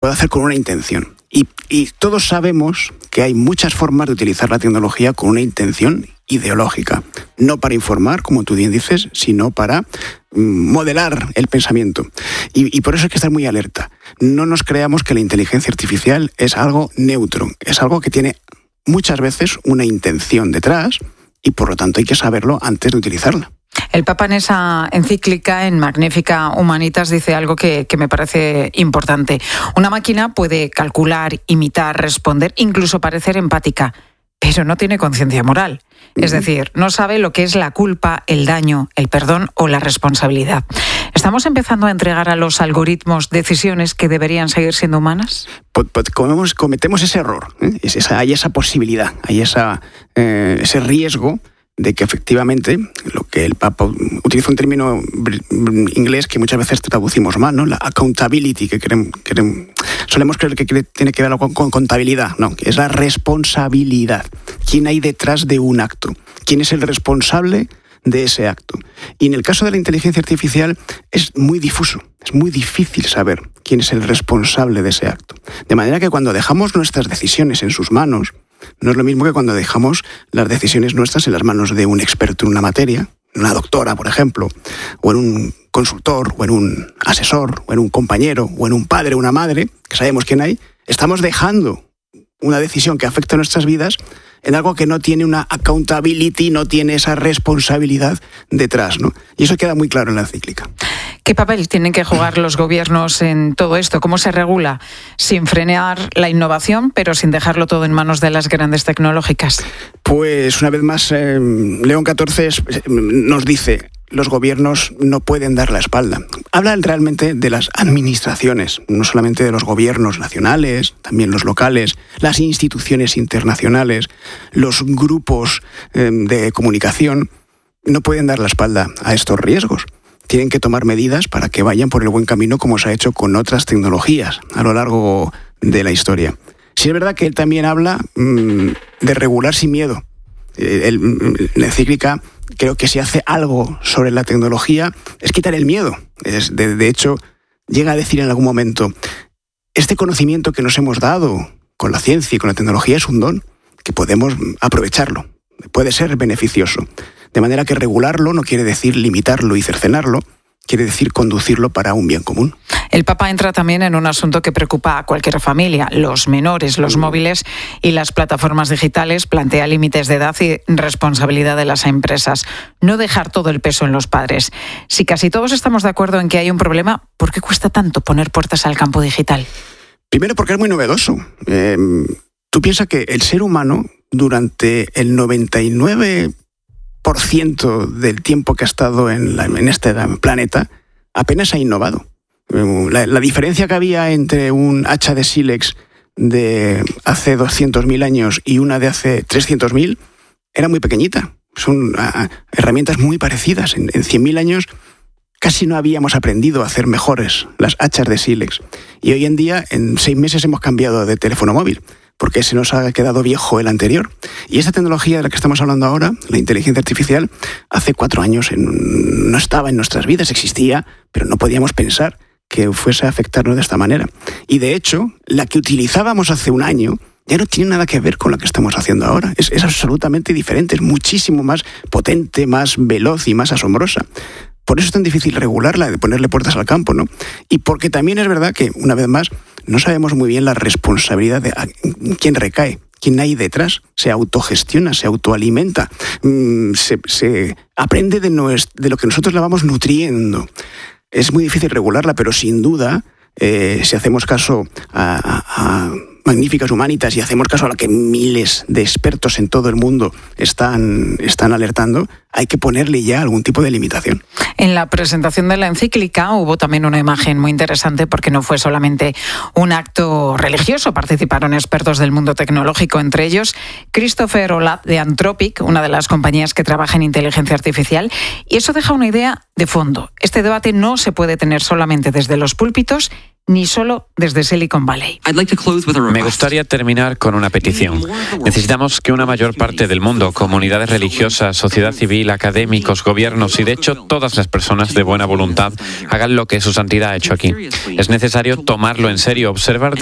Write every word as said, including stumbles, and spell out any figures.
puede hacer con una intención. Y, y todos sabemos que hay muchas formas de utilizar la tecnología con una intención ideológica. No para informar, como tú bien dices, sino para modelar el pensamiento. Y, y por eso hay que estar muy alerta. No nos creamos que la inteligencia artificial es algo neutro. Es algo que tiene muchas veces una intención detrás y por lo tanto hay que saberlo antes de utilizarla. El Papa en esa encíclica, en Magnifica Humanitas, dice algo que, que me parece importante. Una máquina puede calcular, imitar, responder, incluso parecer empática, pero no tiene conciencia moral. Es decir, no sabe lo que es la culpa, el daño, el perdón o la responsabilidad. ¿Estamos empezando a entregar a los algoritmos decisiones que deberían seguir siendo humanas? Pues, pues cometemos, cometemos ese error, ¿eh? Es esa, hay esa posibilidad, hay esa, eh, ese riesgo de que efectivamente, lo que el Papa utiliza un término inglés que muchas veces traducimos mal, ¿no? La accountability, que queremos, queremos, solemos creer que tiene que ver algo con contabilidad, no, que es la responsabilidad. ¿Quién hay detrás de un acto? ¿Quién es el responsable de ese acto? Y en el caso de la inteligencia artificial es muy difuso, es muy difícil saber quién es el responsable de ese acto. De manera que cuando dejamos nuestras decisiones en sus manos, no es lo mismo que cuando dejamos las decisiones nuestras en las manos de un experto en una materia, una doctora, por ejemplo, o en un consultor, o en un asesor, o en un compañero, o en un padre o una madre, que sabemos quién hay. Estamos dejando una decisión que afecta a nuestras vidas en algo que no tiene una accountability, no tiene esa responsabilidad detrás, ¿no? Y eso queda muy claro en la encíclica. ¿Qué papel tienen que jugar los gobiernos en todo esto? ¿Cómo se regula? Sin frenar la innovación, pero sin dejarlo todo en manos de las grandes tecnológicas. Pues una vez más, eh, León catorce nos dice: los gobiernos no pueden dar la espalda. Habla realmente de las administraciones, no solamente de los gobiernos nacionales, también los locales, las instituciones internacionales, los grupos eh, de comunicación, no pueden dar la espalda a estos riesgos. Tienen que tomar medidas para que vayan por el buen camino, como se ha hecho con otras tecnologías a lo largo de la historia. Sí es verdad que él también habla mmm, de regular sin miedo. Eh, el, la encíclica, creo que si hace algo sobre la tecnología, es quitar el miedo. Es, de, de hecho, llega a decir en algún momento, este conocimiento que nos hemos dado con la ciencia y con la tecnología es un don, que podemos aprovecharlo, puede ser beneficioso. De manera que regularlo no quiere decir limitarlo y cercenarlo, quiere decir conducirlo para un bien común. El Papa entra también en un asunto que preocupa a cualquier familia, los menores, los móviles y las plataformas digitales. Plantea límites de edad y responsabilidad de las empresas. No dejar todo el peso en los padres. Si casi todos estamos de acuerdo en que hay un problema, ¿por qué cuesta tanto poner puertas al campo digital? Primero porque es muy novedoso. Eh, tú piensas que el ser humano, durante el noventa y nueve por ciento del tiempo que ha estado en, la, en este planeta, apenas ha innovado. La, la diferencia que había entre un hacha de sílex de hace doscientos mil años y una de hace trescientos mil era muy pequeñita. Son a, herramientas muy parecidas. En, en cien mil años casi no habíamos aprendido a hacer mejores las hachas de sílex. Y hoy en día, en seis meses hemos cambiado de teléfono móvil, porque se nos ha quedado viejo el anterior. Y esta tecnología de la que estamos hablando ahora, la inteligencia artificial, hace cuatro años en, no estaba en nuestras vidas, existía, pero no podíamos pensar que fuese a afectarnos de esta manera. Y de hecho, la que utilizábamos hace un año ya no tiene nada que ver con la que estamos haciendo ahora. Es, es absolutamente diferente, es muchísimo más potente, más veloz y más asombrosa. Por eso es tan difícil regularla, de ponerle puertas al campo, ¿no? Y porque también es verdad que, una vez más, no sabemos muy bien la responsabilidad de quién recae, quién hay detrás. Se autogestiona, se autoalimenta, se, se aprende de, nuestro, de lo que nosotros la vamos nutriendo. Es muy difícil regularla, pero sin duda, eh, si hacemos caso a, a, a Magníficas Humanitas y hacemos caso a lo que miles de expertos en todo el mundo están, están alertando, hay que ponerle ya algún tipo de limitación. En la presentación de la encíclica hubo también una imagen muy interesante, porque no fue solamente un acto religioso. Participaron expertos del mundo tecnológico, entre ellos Christopher Olah de Anthropic, una de las compañías que trabaja en inteligencia artificial. Y eso deja una idea de fondo. Este debate no se puede tener solamente desde los púlpitos, ni solo desde Silicon Valley. Me gustaría terminar con una petición. Necesitamos que una mayor parte del mundo, comunidades religiosas, sociedad civil, académicos, gobiernos y de hecho todas las personas de buena voluntad hagan lo que su santidad ha hecho aquí. Es necesario tomarlo en serio, observar